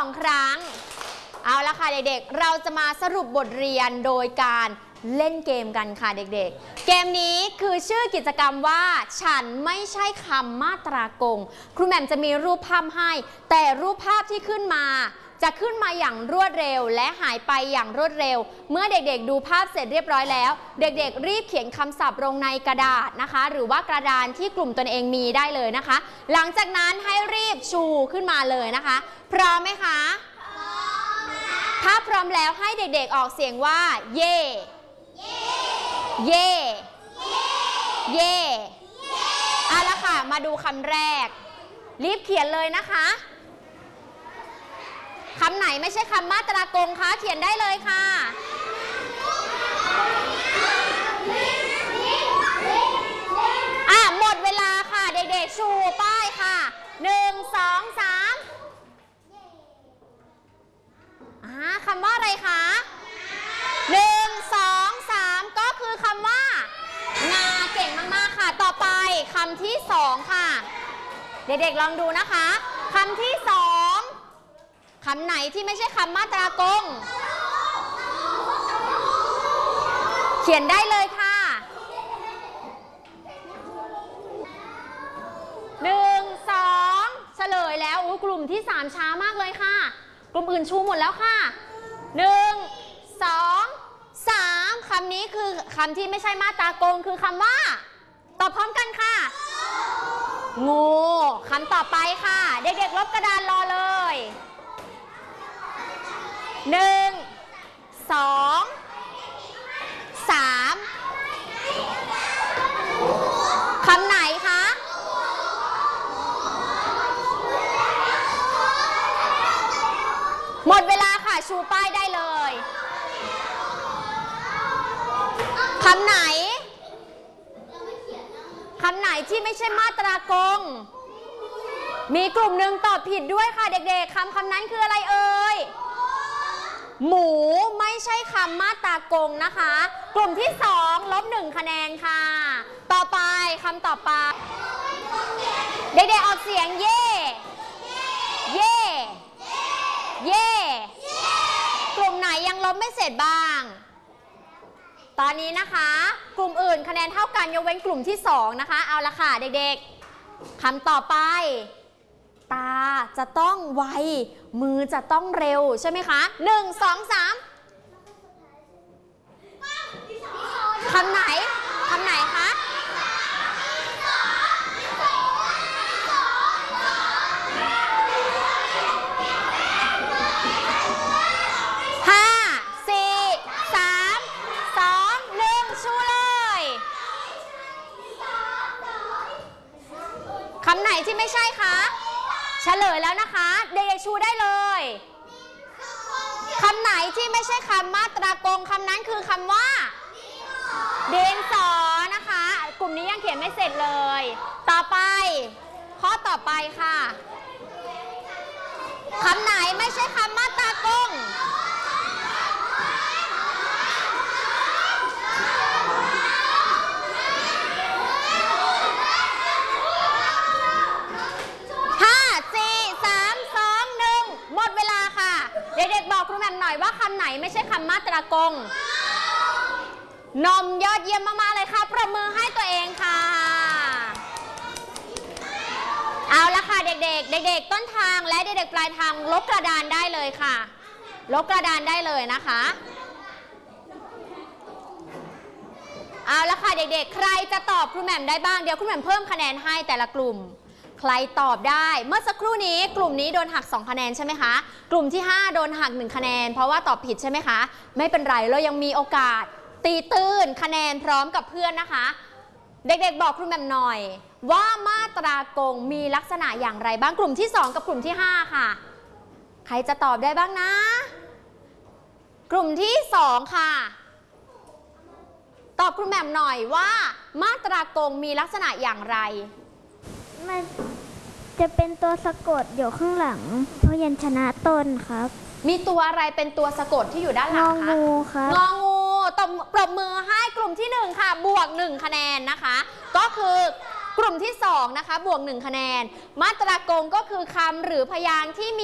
2 ครั้งเอาละค่ะเด็กๆเราจะมาสรุปบทเรียนโดยการเล่นเกมกันค่ะเด็กๆเกมนี้คือชื่อกิจกรรมว่าฉันไม่ใช่คำมาตรากงครูแหม่มจะมีรูปภาพให้แต่รูปภาพที่ขึ้นมาจะขึ้นมาอย่างรวดเร็วและหายไปอย่างรวดเร็วเมื่อเด็กๆดูภาพเสร็จเรียบร้อยแล้วเด็กๆรีบเขียนคำศัพท์ลงในกระดาษนะคะหรือว่ากระดานที่กลุ่มตนเองมีได้เลยนะคะหลังจากนั้นให้รีบชูขึ้นมาเลยนะคะพร้อมไหมคะถ้าพร้อมแล้วให้เด็กๆออกเสียงว่าเย่เย่เย่เอาละค่ะมาดูคำแรกรีบเขียนเลยนะคะคำไหนไม่ใช่คำมาตรากงคะเขียนได้เลยค่ะหมดเวลาค่ะเด็กๆชูป้ายค่ะ1 2 3คำว่าอะไรคะ1 2 3ก็คือคำว่างาเก่งมากๆค่ะต่อไปคำที่2ค่ะเด็กๆลองดูนะคะคำที่2คำไหนที่ไม่ใช่คำมาตรากงเขียนได้เลยค่ะ1 2เฉลยแล้วกลุ่มที่3ช้ามากเลยค่ะกลุ่มอื่นชูหมดแล้วค่ะ1 2 3คำนี้คือคำที่ไม่ใช่มาตรากงคือคำว่าตอบพร้อมกันค่ะงูคำต่อไปค่ะเด็กๆลบกระดานรอเลย1 2 3คำไหนคะหมดเวลาค่ะชูป้ายได้เลยคำไหนที่ไม่ใช่มาตรากงมีกลุ่มหนึ่งตอบผิดด้วยค่ะเด็กๆคำนั้นคืออะไรเอ่ยหมูไม่ใช่คำมาตรากงนะคะกลุ่มที่2ลบ1คะแนนค่ะต่อไปคำต่อไปเด็กๆออกเสียงเย่เย่เย่กลุ่มไหนยังลบไม่เสร็จบ้างตอนนี้นะคะกลุ่มอื่นคะแนนเท่ากันยกเว้นกลุ่มที่2นะคะเอาละค่ะเด็กๆคำต่อไปตาจะต้องไวมือจะต้องเร็วใช่ไหมคะ1 2 3คำไหนคะคำไหนที่ไม่ใช่คะเฉลยแล้วนะคะเด็กๆชูได้เลยคำไหนที่ไม่ใช่คำมาตรากงคำนั้นคือคำว่าดินสอนะคะกลุ่มนี้ยังเขียนไม่เสร็จเลยต่อไปข้อต่อไปค่ะคำไหนไม่ใช่คำมาตรากงเด็กๆบอกครูแหม่มหน่อยว่าคำไหนไม่ใช่คำมาตรากงนมยอดเยี่ยมมากๆเลยค่ะประมือให้ตัวเองค่ะเอาละค่ะเด็กๆเด็กๆต้นทางและเด็กๆปลายทางลบกระดานได้เลยค่ะลบกระดานได้เลยนะคะเอาละค่ะเด็กๆใครจะตอบครูแหม่มได้บ้างเดี๋ยวครูแหม่มเพิ่มคะแนนให้แต่ละกลุ่มใครตอบได้เมื่อสักครู่นี้กลุ่มนี้โดนหัก2คะแนนใช่ไหมคะกลุ่มที่5โดนหัก1คะแนนเพราะว่าตอบผิดใช่ไหมคะไม่เป็นไรเรายังมีโอกาสตีตื้นคะแนนพร้อมกับเพื่อนนะคะเด็กๆบอกครูแหม่มหน่อยว่ามาตรากงมีลักษณะอย่างไรบ้างกลุ่มที่2กับกลุ่มที่5ค่ะใครจะตอบได้บ้างนะกลุ่มที่2ค่ะตอบครูแหม่มหน่อยว่ามาตรากงมีลักษณะอย่างไรมันจะเป็นตัวสะกดอยู่ข้างหลังพยัญชนะต้นครับมีตัวอะไรเป็นตัวสะกดที่อยู่ด้านหลังคะงองูครับงองูตบปรบมือให้กลุ่มที่1ค่ะบวก1คะแนนนะคะก็คือกลุ่มที่2นะคะบวก1คะแนนมาตรากงก็คือคำหรือพยางค์ที่มี